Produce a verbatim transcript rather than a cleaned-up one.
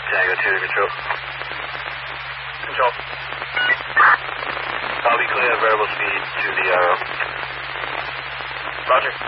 Tango two to control. Control. I'll be clear at variable speed to the arrow. Roger.